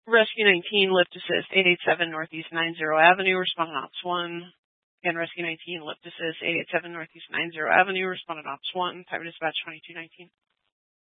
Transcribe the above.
Rescue 19, lift assist, 887 Northeast 90 Avenue, respondent Ops 1. Again, Rescue 19, lift assist, 887 Northeast 90 Avenue, respondent Ops 1. Type of dispatch 2219.